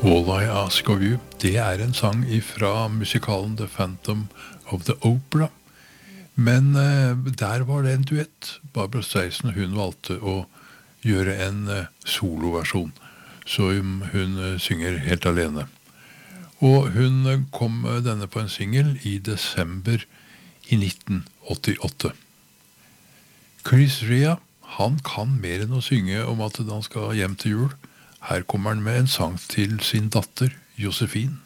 All I Ask of You, det er en sang fra musikalen The Phantom of the Opera. Men der var det en duett. Barbra Streisand, hun valgte å gjøre en soloversjon, så hun synger helt alene. Og hun kom denne på en single i desember i 1988. Chris Rea, han kan mer enn å synge om at han skal hjem til jul. Her kommer han med en sang til sin datter, Josefine.